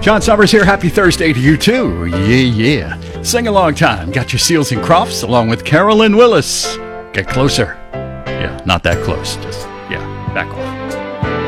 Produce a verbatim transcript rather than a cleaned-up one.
John Summers here. Happy Thursday to you, too. Yeah, yeah. Sing along time. Got your Seals and Crofts along with Carolyn Willis. Get closer. Yeah, not that close. Just, yeah, back off.